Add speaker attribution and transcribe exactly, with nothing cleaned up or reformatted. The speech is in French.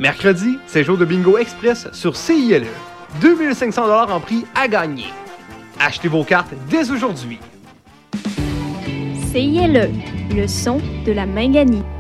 Speaker 1: Mercredi, c'est jour de bingo express sur C I L E. deux mille cinq cents dollars en prix à gagner. Achetez vos cartes dès aujourd'hui.
Speaker 2: C I L E, le son de la Minganie.